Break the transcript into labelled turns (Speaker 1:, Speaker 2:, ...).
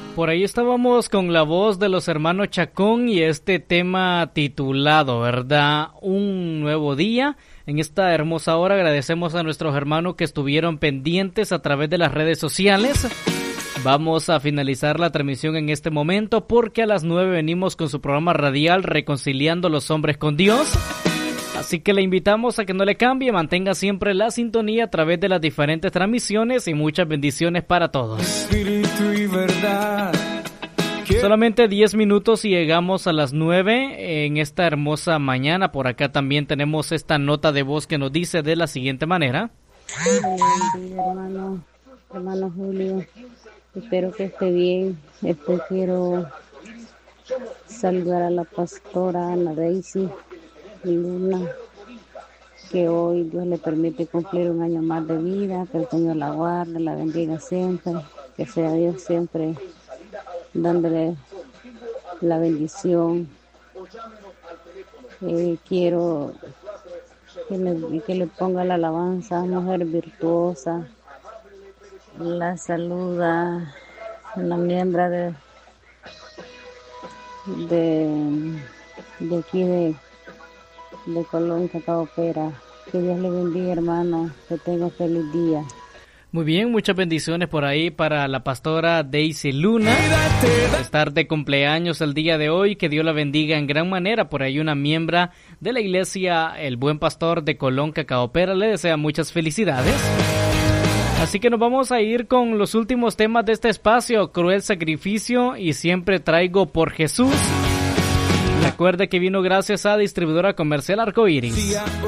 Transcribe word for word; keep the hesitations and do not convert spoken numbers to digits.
Speaker 1: Por ahí estábamos con la voz de los hermanos Chacón y este tema titulado, ¿verdad? Un nuevo día. En esta hermosa hora agradecemos a nuestros hermanos que estuvieron pendientes a través de las redes sociales. Vamos a finalizar la transmisión en este momento porque a las nueve venimos con su programa radial Reconciliando a los Hombres con Dios. Así que le invitamos a que no le cambie, mantenga siempre la sintonía a través de las diferentes transmisiones y muchas bendiciones para todos. Espíritu y verdad. Solamente diez minutos y llegamos a las nueve en esta hermosa mañana. Por acá también tenemos esta nota de voz que nos dice de la siguiente manera.
Speaker 2: Sí, hermano, hermano Julio, espero que esté bien. Este, quiero saludar a la pastora Ana Daisy Luna, que hoy Dios le permite cumplir un año más de vida, que el Señor la guarde, la bendiga siempre, que sea Dios siempre dándole la bendición. Eh, quiero que le, que le ponga la alabanza, mujer virtuosa, la saluda la miembro de, de, de aquí de de Colón, Cacaopera. Que Dios le bendiga, hermano, que tenga feliz día.
Speaker 1: Muy bien, muchas bendiciones por ahí para la pastora Daisy Luna, estar de cumpleaños el día de hoy, que Dios la bendiga en gran manera. Por ahí una miembro de la iglesia El Buen Pastor de Colón, Cacaopera, le desea muchas felicidades. Así que nos vamos a ir con los últimos temas de este espacio, Cruel Sacrificio y Siempre Traigo por Jesús. Recuerde que vino gracias a Distribuidora Comercial Arcoíris.